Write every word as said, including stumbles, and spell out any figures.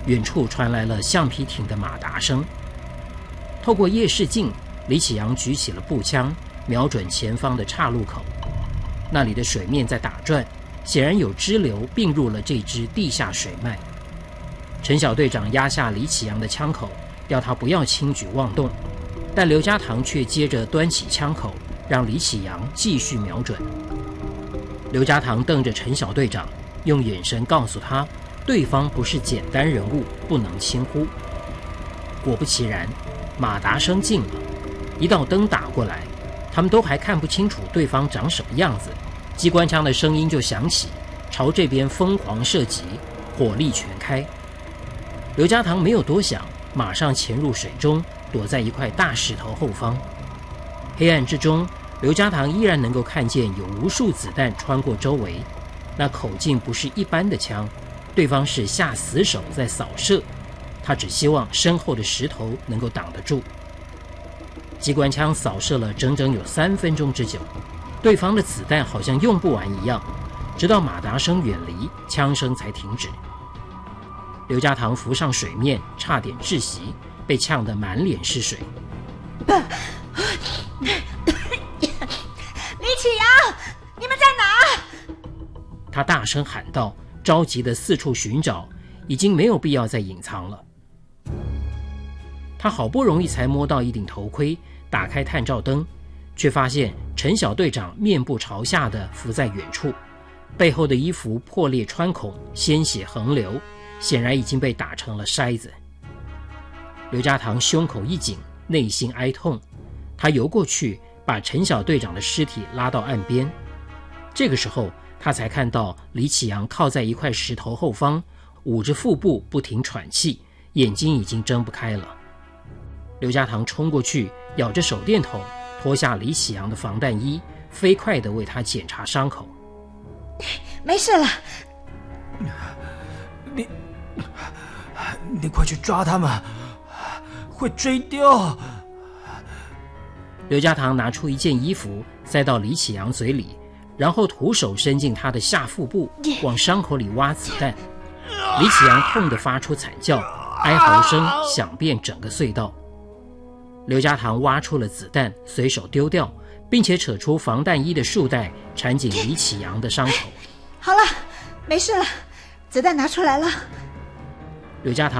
远处传来了橡皮艇的马达声。透过夜视镜，李启阳举起了步枪，瞄准前方的岔路口。那里的水面在打转，显然有支流并入了这支地下水脉。陈小队长压下李启阳的枪口，要他不要轻举妄动，但刘家堂却接着端起枪口，让李启阳继续瞄准。刘家堂瞪着陈小队长，用眼神告诉他，对方不是简单人物，不能轻忽。果不其然，马达声近了，一道灯打过来，他们都还看不清楚对方长什么样子，机关枪的声音就响起，朝这边疯狂射击，火力全开。刘家堂没有多想，马上潜入水中，躲在一块大石头后方。黑暗之中，刘家堂依然能够看见有无数子弹穿过周围，那口径不是一般的枪，对方是下死手在扫射，他只希望身后的石头能够挡得住。机关枪扫射了整整有三分钟之久，对方的子弹好像用不完一样，直到马达声远离，枪声才停止。刘家堂浮上水面，差点窒息，被呛得满脸是水。 李启阳，你们在哪？ 他大声喊道，着急地四处寻找，已经没有必要再隐藏了。他好不容易才摸到一顶头盔，打开探照灯，却发现陈小队长面部朝下的伏在远处，背后的衣服破裂穿孔，鲜血横流，显然已经被打成了筛子。刘家堂胸口一紧，内心哀痛，他游过去，把陈小队长的尸体拉到岸边。这个时候，他才看到李启阳靠在一块石头后方，捂着腹部不停喘气，眼睛已经睁不开了。刘家堂冲过去，咬着手电筒，脱下李启阳的防弹衣，飞快地为他检查伤口。 没事了。 你你快去抓他们，会追丢。 刘家堂拿出一件衣服塞到李启阳嘴里，然后徒手伸进他的下腹部，往伤口里挖子弹。李启阳痛得发出惨叫，哀嚎声响遍整个隧道。刘家堂挖出了子弹，随手丢掉，并且扯出防弹衣的束带，缠紧李启阳的伤口。 好了，没事了，子弹拿出来了。 刘家堂